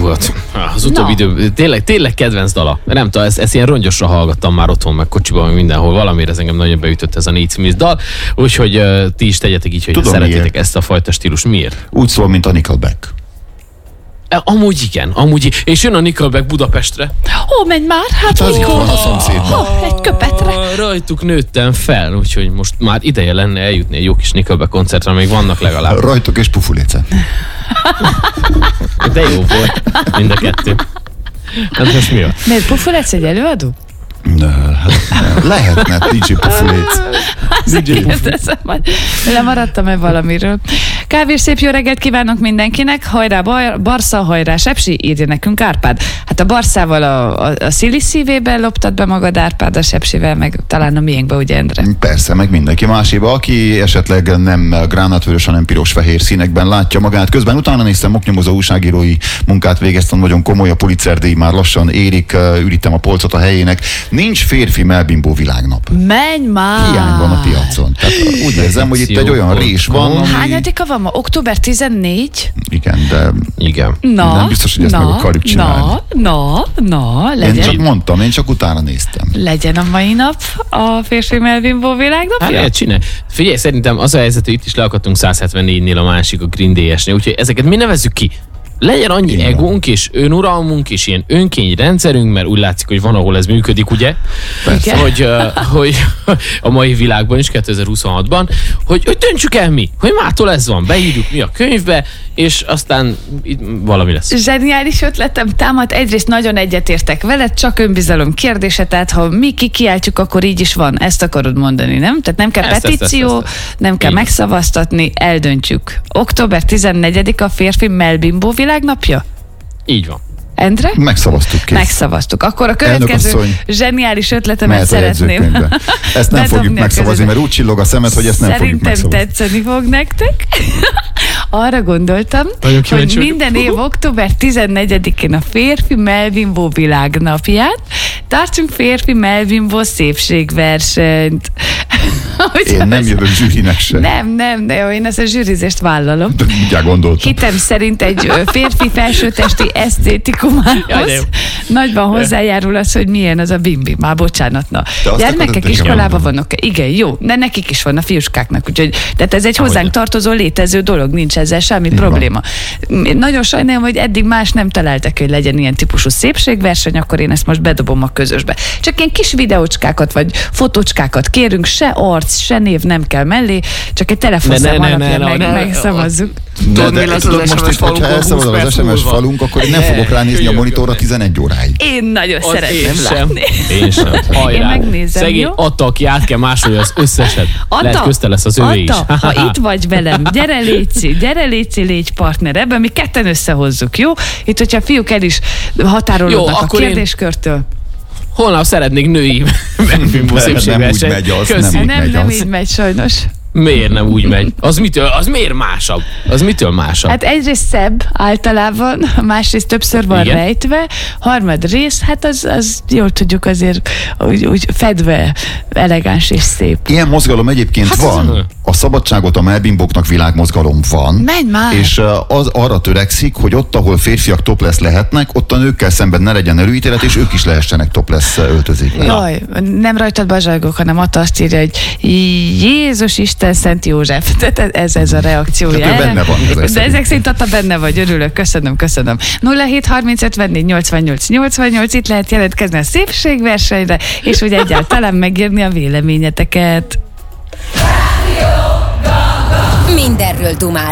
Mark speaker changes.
Speaker 1: Hát, az utóbbi idő, tényleg kedvenc dala. Nem tudom, ezt ilyen rongyosra hallgattam már otthon, meg kocsiban, meg mindenhol. Valamiért ez engem nagyon beütött, ez a Need Smith dal. Úgyhogy ti is tegyetek így, hogy tudom, szeretitek miért ezt a fajta stílus. Miért?
Speaker 2: Úgy szól, mint a Nickelback.
Speaker 1: Amúgy igen, és jön a Nickelback Budapestre.
Speaker 3: Menj már, hát
Speaker 2: az itt van a szomszédban.
Speaker 3: Egy köpetre.
Speaker 1: Rajtuk nőttem fel, úgyhogy most már ideje lenne eljutni egy jó kis Nickelback koncertre, még vannak legalább.
Speaker 2: Rajtuk és Pufuléce.
Speaker 1: De jó volt, mind a kettő. Hát most mi van?
Speaker 3: Miért Pufuléce egy előadó?
Speaker 2: Lehetne DJ Pufulec.
Speaker 3: Lemaradtam-e valamiről? Kávés, szép jó reggelt kívánok mindenkinek. Hajrá Barsza, hajrá Sepsi, írja nekünk Árpád. Hát a Barszával a Szili szívében loptad be magad, Árpád, a Sepsivel, meg talán a miénkbe, ugye Endre?
Speaker 2: Persze, meg mindenki máséba, aki esetleg nem gránátvörös, hanem piros-fehér színekben látja magát. Közben utána néztem, oknyomozó újságírói munkát végeztem, nagyon komoly, a Pulitzer-díj már lassan érik, ürítem a polcot a helyének. Nincs férfi melbimbó világnap.
Speaker 3: Menj már!
Speaker 2: Hiány van a piacon. Tehát úgy érzem, hogy itt egy olyan rés van, ami...
Speaker 3: Hányadika van ma? Október 14?
Speaker 2: Igen, de...
Speaker 1: Igen.
Speaker 2: Nem biztos, hogy ezt meg akarjuk csinálni.
Speaker 3: Legyen.
Speaker 2: Én csak mondtam, én csak utána néztem.
Speaker 3: Legyen a mai nap a férfi melbimbó világnapja?
Speaker 1: Hát csinálj. Figyelj, szerintem az a helyzet, hogy itt is leakadtunk 174-nél, a másik a Green Day-esnél, úgyhogy ezeket mi nevezzük ki? Legyen annyi egónk és önuralmunk és ilyen önkényrendszerünk, mert úgy látszik, hogy van, ahol ez működik, ugye?
Speaker 2: Persze.
Speaker 1: Hogy a mai világban is, 2026-ban, hogy döntsük el mi, hogy mától ez van, beírjuk mi a könyvbe, és aztán valami lesz.
Speaker 3: Zseniális ötletem támad, egyrészt nagyon egyetértek veled, csak önbizalom kérdése, tehát ha mi kikiáltjuk, akkor így is van. Ezt akarod mondani, nem? Tehát nem kell petíció, nem kell megszavaztatni, eldöntjük. Október 14 a férfi melbimbó világnapja?
Speaker 1: Így van.
Speaker 3: Endre?
Speaker 2: Megszavaztuk, kész.
Speaker 3: Megszavaztuk. Akkor a következő zseniális ötletemet szeretném.
Speaker 2: Ezt nem fogjuk megszavazni, mert úgy csillog a szemed, hogy ezt nem fogjuk megszavazni.
Speaker 3: Szerintem tetszeni fog nektek. Arra gondoltam, hogy minden év október 14-én a férfi melbimbó világnapját tartsunk férfi melbimbó szépségversenyt.
Speaker 2: Én nem jövök zsűrinek se.
Speaker 3: Nem, de én ezt a zsűrizést vállalom.
Speaker 2: De mindjárt gondoltam.
Speaker 3: Hitem szerint egy férfi felsőtesti esztétikumához nagyban hozzájárul az, hogy milyen az a bimbi. Már bocsánat, na. Gyermekek iskolában vannak. Igen, jó, de nekik is van, a fiúskáknak. Úgyhogy, tehát ez egy hozzánk tartozó, létező dolog, nincs ezzel semmi probléma. Nagyon sajnálom, hogy eddig más nem találtak, hogy legyen ilyen típusú szépségverseny, akkor én ezt most bedobom a közösbe. Csak ilyen kis videócskákat vagy fotócskákat kérünk, se arc, se név nem kell mellé, csak egy telefonszám alapján megszavazzuk.
Speaker 2: Tudod, mi lesz az SMS falunk, ha elszavazol az SMS falunk, akkor én nem fogok ránézni a monitorra 11 óráig.
Speaker 3: Én nagyon szeretném látni.
Speaker 1: Én sem.
Speaker 3: Én megnézem,
Speaker 1: szegény
Speaker 3: jó?
Speaker 1: Atta, aki át kell másolja az összeset. Lehet közte lesz az övé is.
Speaker 3: Ha itt vagy velem, gyere léci, légy partner. Ebben mi ketten összehozzuk, jó? Itt, hogyha a fiúk el is határolódnak a kérdéskörtől.
Speaker 1: Holnap szeretnék női melbimbó szépségversenyt.
Speaker 3: Nem így megy sajnos.
Speaker 1: Miért nem úgy megy? Az miért másabb? Az mitől másabb?
Speaker 3: Hát egyrészt szebb általában, másrészt többször van rejtve, harmadrészt, hát az jól tudjuk azért úgy fedve, elegáns és szép.
Speaker 2: Ilyen mozgalom egyébként van. A szabadságot a melbimbóknak világmozgalom van.
Speaker 3: Menj már!
Speaker 2: És az arra törekszik, hogy ott, ahol férfiak topless lehetnek, ott a nőkkel szemben ne legyen előítélet, és ők is lehessenek topless öltözékben.
Speaker 3: Jaj, nem rajtad bazsajgok, hanem Atta azt írja, hogy Jézus Isten, Szent József. Tehát ez a reakciója.
Speaker 2: Hát benne van.
Speaker 3: De ezek szerint Atta benne vagy, örülök, köszönöm. 07 30 54 88 88, itt lehet jelentkezni a szépségversenyre, és úgy egyáltalán megírni a véleményeteket.
Speaker 4: Mindenről dumál.